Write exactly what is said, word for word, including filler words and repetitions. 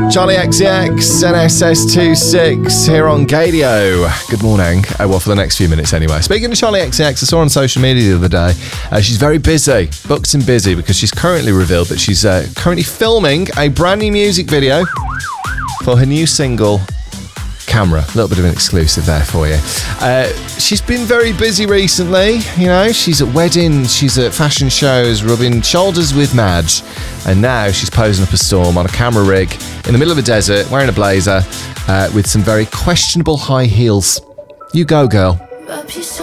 Charlie X C X, N S S twenty-six here on Gadio. Good morning. Oh, well, for the next few minutes anyway. Speaking of Charlie X C X, I saw on social media the other day, uh, she's very busy, booked and busy, because she's currently revealed that she's uh, currently filming a brand new music video for her new single, Camera. A little bit of an exclusive there for you. Uh, she's been very busy recently, you know, she's at weddings, she's at fashion shows, rubbing shoulders with Madge, and now she's posing up a storm on a camera rig in the middle of a desert, wearing a blazer, uh, with some very questionable high heels. You go, girl.